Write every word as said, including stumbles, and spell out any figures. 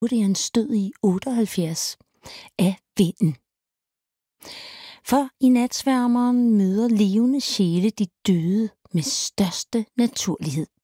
Hans død i otteoghalvfjerds af vinden. For i Natsværmeren møder levende sjæle de døde med største naturlighed.